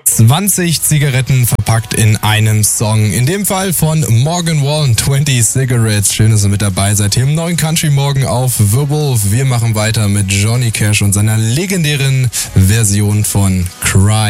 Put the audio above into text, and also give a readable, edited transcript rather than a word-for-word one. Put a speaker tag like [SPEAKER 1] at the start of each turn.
[SPEAKER 1] 20 Zigaretten verpackt in einem Song. In dem Fall von Morgan Wallen, 20 Cigarettes. Schön, dass ihr mit dabei seid hier im neuen Country Morgen auf Wirwolf. Wir machen weiter mit Johnny Cash und seiner legendären Version von Cry.